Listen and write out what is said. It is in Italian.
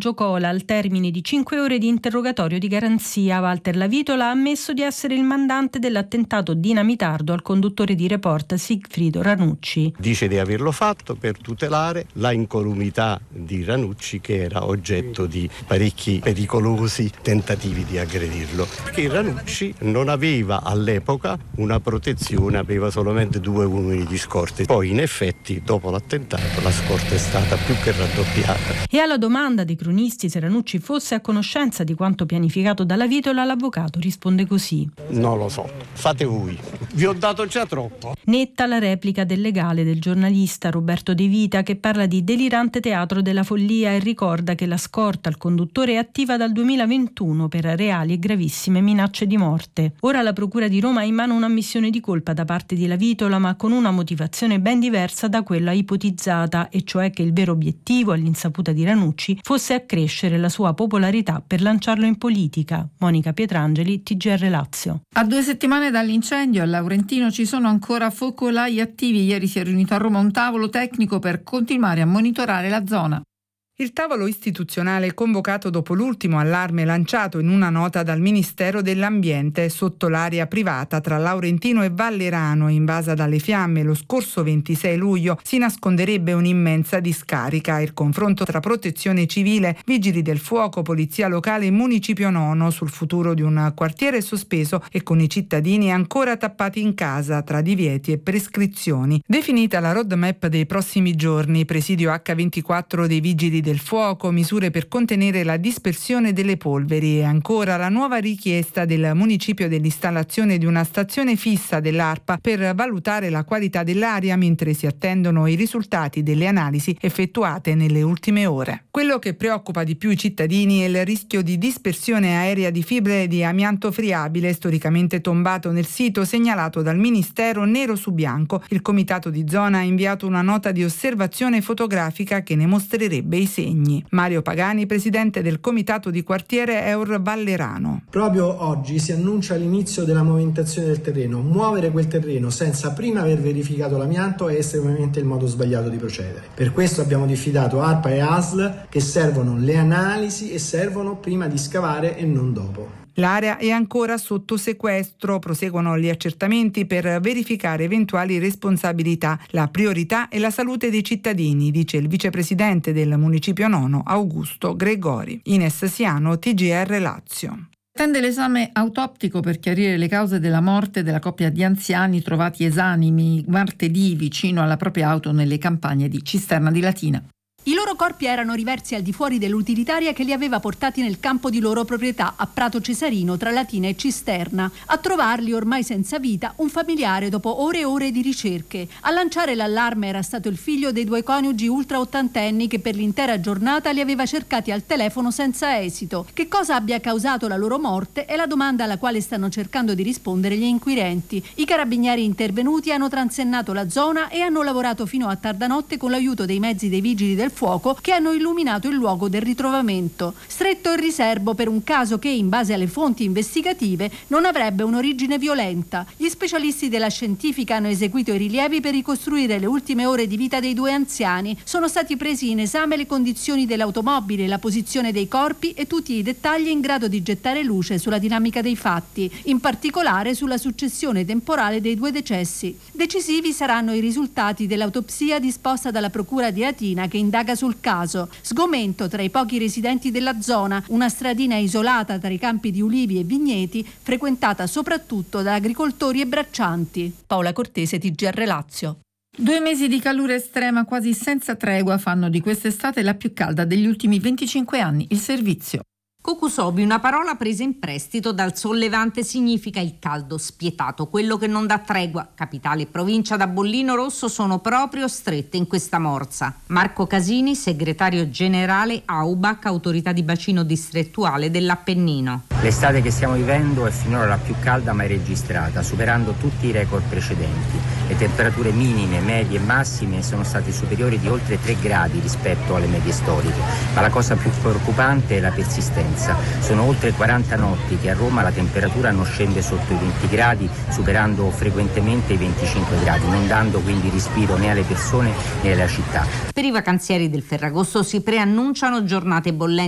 Giocola, al termine di 5 ore di interrogatorio di garanzia, Walter Lavitola ha ammesso di essere il mandante dell'attentato dinamitardo al conduttore di Report Sigfrido Ranucci. Dice di averlo fatto per tutelare la incolumità di Ranucci, che era oggetto di parecchi pericolosi tentativi di aggredirlo. Perché Ranucci non aveva all'epoca una protezione, aveva solamente 2 uomini di scorta. Poi in effetti dopo l'attentato la scorta è stata più che raddoppiata. E alla domanda dei cronisti se Ranucci fosse a conoscenza di quanto pianificato dalla Vitola, l'avvocato risponde così: non lo so, fate voi, vi ho dato già troppo. Netta la replica del legale del giornalista Roberto De Vita, che parla di delirante teatro della follia e ricorda che la scorta al conduttore è attiva dal 2021 per reali e gravissime minacce di morte. Ora la Procura di Roma ha in mano un'ammissione di colpa da parte di Lavitola, ma con una motivazione ben diversa da quella ipotizzata, e cioè che il vero obiettivo, all'insaputa di Ranucci, fosse accrescere la sua popolarità per lanciarlo in politica. Monica Pietrangeli, TGR Lazio. A 2 settimane dall'incendio a Laurentino ci sono ancora focolai attivi. Ieri si è riunito a Roma un tavolo tecnico per continuare a monitorare la zona. Il tavolo istituzionale convocato dopo l'ultimo allarme lanciato in una nota dal Ministero dell'Ambiente sotto l'area privata tra Laurentino e Vallerano, invasa dalle fiamme lo scorso 26 luglio, si nasconderebbe un'immensa discarica. Il confronto tra protezione civile, vigili del fuoco, polizia locale e municipio nono sul futuro di un quartiere sospeso e con i cittadini ancora tappati in casa tra divieti e prescrizioni. Definita la roadmap dei prossimi giorni, presidio H24 dei vigili del fuoco, misure per contenere la dispersione delle polveri e ancora la nuova richiesta del municipio dell'installazione di una stazione fissa dell'ARPA per valutare la qualità dell'aria mentre si attendono i risultati delle analisi effettuate nelle ultime ore. Quello che preoccupa di più i cittadini è il rischio di dispersione aerea di fibre di amianto friabile storicamente tombato nel sito segnalato dal Ministero nero su bianco. Il comitato di zona ha inviato una nota di osservazione fotografica che ne mostrerebbe i segni. Mario Pagani, presidente del comitato di quartiere Eur Vallerano. Proprio oggi si annuncia l'inizio della movimentazione del terreno. Muovere quel terreno senza prima aver verificato l'amianto è estremamente il modo sbagliato di procedere. Per questo abbiamo diffidato ARPA e ASL, che servono le analisi e servono prima di scavare e non dopo. L'area è ancora sotto sequestro, proseguono gli accertamenti per verificare eventuali responsabilità. La priorità è la salute dei cittadini, dice il vicepresidente del municipio nono Augusto Gregori. Ines Siano, TGR Lazio. Attende l'esame autoptico per chiarire le cause della morte della coppia di anziani trovati esanimi martedì vicino alla propria auto nelle campagne di Cisterna di Latina. I loro corpi erano riversi al di fuori dell'utilitaria che li aveva portati nel campo di loro proprietà a Prato Cesarino tra Latina e Cisterna. A trovarli ormai senza vita un familiare dopo ore e ore di ricerche. A lanciare l'allarme era stato il figlio dei 2 coniugi ultra ottantenni che per l'intera giornata li aveva cercati al telefono senza esito. Che cosa abbia causato la loro morte è la domanda alla quale stanno cercando di rispondere gli inquirenti. I carabinieri intervenuti hanno transennato la zona e hanno lavorato fino a tarda notte con l'aiuto dei mezzi dei vigili del fuoco che hanno illuminato il luogo del ritrovamento. Stretto il riservo per un caso che, in base alle fonti investigative, non avrebbe un'origine violenta. Gli specialisti della scientifica hanno eseguito i rilievi per ricostruire le ultime ore di vita dei 2 anziani. Sono stati presi in esame le condizioni dell'automobile, la posizione dei corpi e tutti i dettagli in grado di gettare luce sulla dinamica dei fatti, in particolare sulla successione temporale dei 2 decessi. Decisivi saranno i risultati dell'autopsia disposta dalla Procura di Latina che indaga sul caso. Sgomento tra i pochi residenti della zona, una stradina isolata tra i campi di ulivi e vigneti, frequentata soprattutto da agricoltori e braccianti. Paola Cortese, TGR Lazio. 2 mesi di calura estrema quasi senza tregua fanno di quest'estate la più calda degli ultimi 25 anni. Il servizio. Kokusobi, una parola presa in prestito dal Sollevante, significa il caldo spietato, quello che non dà tregua. Capitale e provincia da bollino rosso sono proprio strette in questa morsa. Marco Casini, segretario generale AUBAC, autorità di bacino distrettuale dell'Appennino. L'estate che stiamo vivendo è finora la più calda mai registrata, superando tutti i record precedenti. Le temperature minime, medie e massime sono state superiori di oltre 3 gradi rispetto alle medie storiche, ma la cosa più preoccupante è la persistenza. Sono oltre 40 notti che a Roma la temperatura non scende sotto i 20 gradi, superando frequentemente i 25 gradi, non dando quindi respiro né alle persone né alla città. Per i vacanzieri del Ferragosto si preannunciano giornate bollenti.